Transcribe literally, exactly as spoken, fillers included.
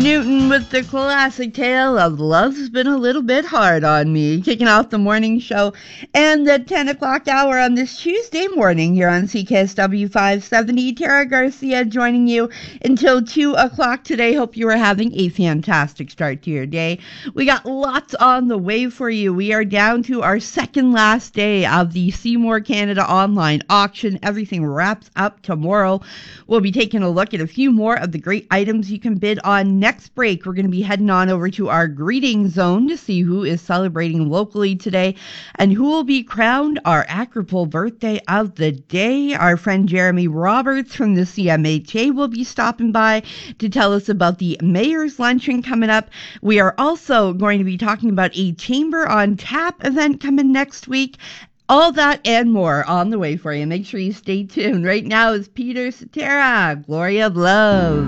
Newton with the classic tale of Love's Been a Little Bit Hard on Me, kicking off the morning show and the ten o'clock hour on this Tuesday morning here on C K S W five seventy. Tara Garcia joining you until two o'clock today. Hope you are having a fantastic start to your day. We got lots on the way for you. We are down to our second last day of the Seymour Canada online auction. Everything wraps up tomorrow. We'll be taking a look at a few more of the great items you can bid on. Next break, we're going to be heading on over to our greeting zone to see who is celebrating locally today and who will be crowned our Acropole birthday of the day. Our friend Jeremy Roberts from the C M H A will be stopping by to tell us about the Mayor's Luncheon coming up. We are also going to be talking about a Chamber on Tap event coming next week. All that and more on the way for you. Make sure you stay tuned. Right now is Peter Cetera, Glory of Love.